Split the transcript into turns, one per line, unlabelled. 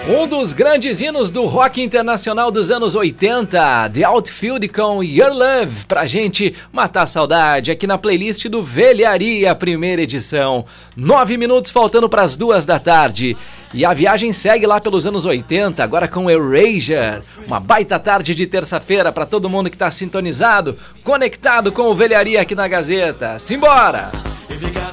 Um dos grandes hinos do rock internacional dos anos 80, The Outfield com Your Love, pra gente matar a saudade aqui na playlist do Velharia, primeira edição. 9 minutos faltando pras 2 da tarde. E a viagem segue lá pelos anos 80, agora com Erasure. Uma baita tarde de terça-feira pra todo mundo que tá sintonizado, conectado com o Velharia aqui na Gazeta. Simbora!